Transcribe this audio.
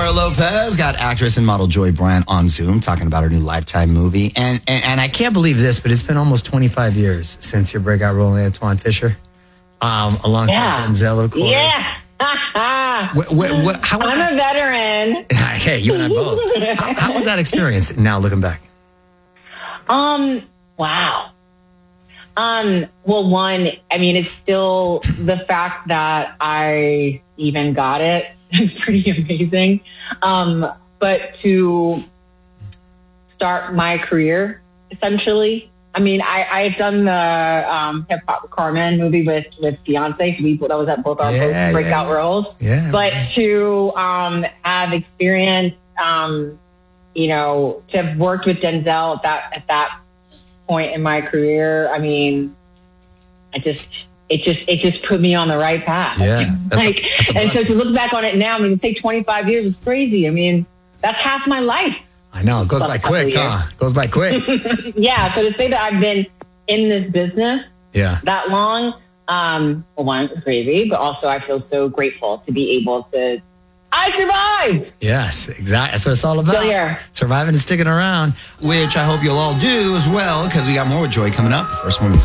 Mario Lopez got actress and model Joy Brandt on Zoom talking about her new Lifetime movie. And I can't believe this, but it's been almost 25 years since your breakout role in Antoine Fisher, alongside Denzel, of course. Yeah. How was I'm a veteran. Hey, you and I both. How was that experience now looking back? Wow. Well, one, I mean, it's still the fact that I even got it is pretty amazing. But to start my career, essentially, I mean, I had done the Hip Hop Carmen movie with Beyonce. So that was at both our breakout roles. Yeah. But to have experienced, to have worked with Denzel at that point in my career, I mean, it just put me on the right path. Yeah. So to look back on it now, I mean, to say 25 years is crazy. I mean, that's half my life. I know. It goes by quick, huh? Goes by quick. Yeah. So to say that I've been in this business that long, well, one, it's crazy, but also I feel so grateful to be able to, I survived. Yes, exactly. That's what it's all about. Still here. Surviving and sticking around, which I hope you'll all do as well, because we got more with Joy coming up. First one.